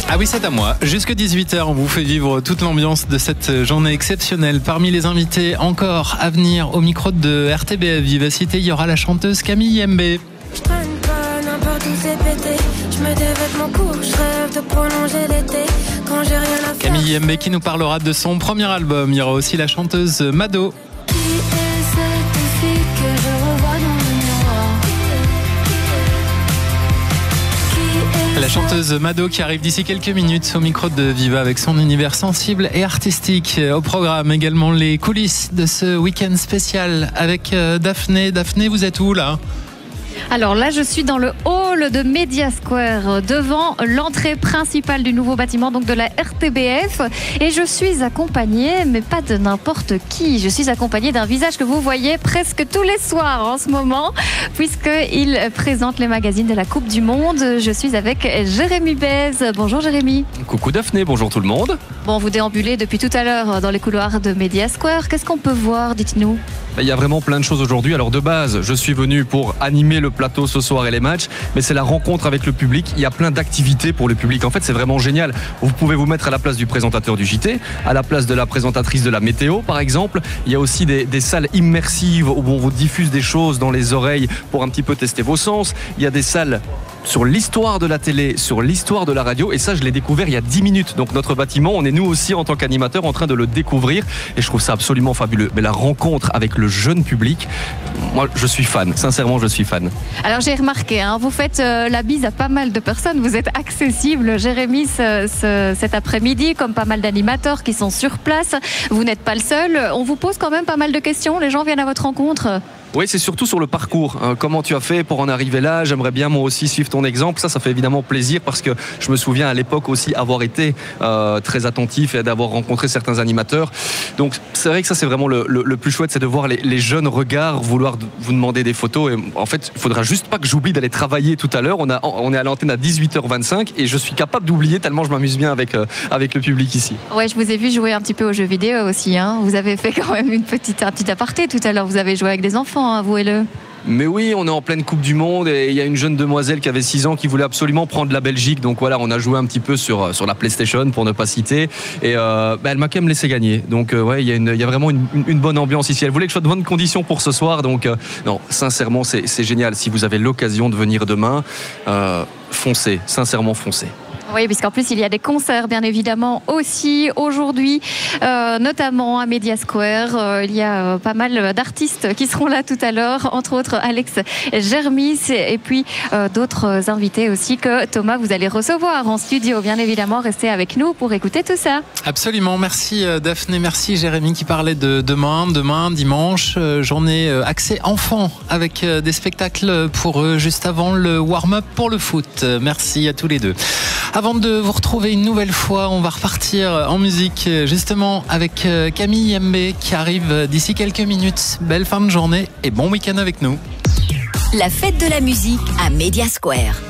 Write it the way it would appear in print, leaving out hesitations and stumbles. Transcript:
Ah oui, c'est à moi. Jusque 18h, on vous fait vivre toute l'ambiance de cette journée exceptionnelle. Parmi les invités encore à venir au micro de RTBF Vivacité, il y aura la chanteuse Camille Yembe. Je traîne pas n'importe où c'est pété. Je mets des vêtements courts, je rêve de prolonger l'été. Quand j'ai rien à faire. Camille Yembe qui nous parlera de son premier album. Il y aura aussi la chanteuse Mado. Qui est cette fille que je revois dans le miroir? Qui est La chanteuse Mado qui arrive d'ici quelques minutes au micro de Viva avec son univers sensible et artistique. Au programme également les coulisses de ce week-end spécial avec Daphné. Daphné, vous êtes où là ? Alors là, je suis dans le hall de Media Square, devant l'entrée principale du nouveau bâtiment, donc de la RTBF. Et je suis accompagnée, mais pas de n'importe qui. Je suis accompagnée d'un visage que vous voyez presque tous les soirs en ce moment, puisqu'il présente les magazines de la Coupe du Monde. Je suis avec Jérémy Bez. Bonjour Jérémy. Coucou Daphné, bonjour tout le monde. Bon, vous déambulez depuis tout à l'heure dans les couloirs de Media Square. Qu'est-ce qu'on peut voir, dites-nous ? Il y a vraiment plein de choses aujourd'hui. Alors de base, je suis venu pour animer le plateau ce soir et les matchs, mais c'est la rencontre avec le public. Il y a plein d'activités pour le public. En fait, c'est vraiment génial. Vous pouvez vous mettre à la place du présentateur du JT, à la place de la présentatrice de la météo, par exemple. Il y a aussi des salles immersives où on vous diffuse des choses dans les oreilles pour un petit peu tester vos sens. Il y a des salles sur l'histoire de la télé, sur l'histoire de la radio, et ça je l'ai découvert il y a 10 minutes. Donc notre bâtiment, on est nous aussi en tant qu'animateurs en train de le découvrir et je trouve ça absolument fabuleux. Mais la rencontre avec le jeune public, moi je suis fan, sincèrement je suis fan. Alors j'ai remarqué, vous faites la bise à pas mal de personnes, vous êtes accessible Jérémy cet après-midi, comme pas mal d'animateurs qui sont sur place. Vous n'êtes pas le seul, on vous pose quand même pas mal de questions, les gens viennent à votre rencontre. Oui, c'est surtout sur le parcours. Comment tu as fait pour en arriver là? J'aimerais bien moi aussi suivre ton exemple. Ça fait évidemment plaisir parce que je me souviens à l'époque aussi avoir été très attentif et d'avoir rencontré certains animateurs. Donc c'est vrai que ça c'est vraiment le plus chouette, c'est de voir les jeunes regards vouloir vous demander des photos. Et en fait, il faudra juste pas que j'oublie d'aller travailler tout à l'heure. On est à l'antenne à 18h25 et je suis capable d'oublier tellement je m'amuse bien avec le public ici. Ouais, je vous ai vu jouer un petit peu aux jeux vidéo aussi. Vous avez fait quand même un petit aparté tout à l'heure. Vous avez joué avec des enfants. Avouez-le. Mais oui, on est en pleine Coupe du Monde et il y a une jeune demoiselle qui avait 6 ans qui voulait absolument prendre la Belgique. Donc voilà, on a joué un petit peu sur la PlayStation pour ne pas citer. Et elle m'a quand même laissé gagner. Donc ouais, il y a vraiment une bonne ambiance ici. Elle voulait que je sois de bonnes conditions pour ce soir. Donc non, sincèrement, c'est génial. Si vous avez l'occasion de venir demain, foncez, sincèrement foncez. Oui, puisqu'en plus, il y a des concerts, bien évidemment, aussi aujourd'hui, notamment à Media Square. Il y a pas mal d'artistes qui seront là tout à l'heure, entre autres Alex Germis et puis d'autres invités aussi que Thomas, vous allez recevoir en studio. Bien évidemment, restez avec nous pour écouter tout ça. Absolument. Merci Daphné, merci Jérémy qui parlait de demain dimanche, journée accès enfants avec des spectacles pour eux juste avant le warm-up pour le foot. Merci à tous les deux. Avant de vous retrouver une nouvelle fois, on va repartir en musique justement avec Camille Yembe qui arrive d'ici quelques minutes. Belle fin de journée et bon week-end avec nous. La fête de la musique à Media Square.